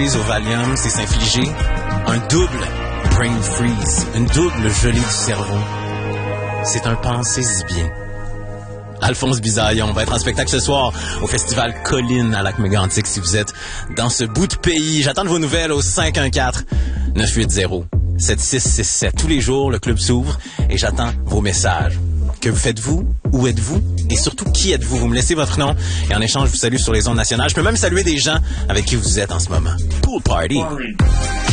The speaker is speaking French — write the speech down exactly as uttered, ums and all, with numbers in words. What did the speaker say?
au Valium, c'est s'infliger un double brain freeze, une double gelée du cerveau. C'est un pensez-y bien. Alphonse Bisaillon va être en spectacle ce soir au Festival Colline à Lac-Mégantic si vous êtes dans ce bout de pays. J'attends de vos nouvelles au cinq un quatre neuf huit zéro sept six six sept. Tous les jours, le club s'ouvre et j'attends vos messages. Que vous faites-vous? Où êtes-vous? Et surtout, qui êtes-vous? Vous me laissez votre nom et en échange, je vous salue sur les ondes nationales. Je peux même saluer des gens avec qui vous êtes en ce moment. Pool Party!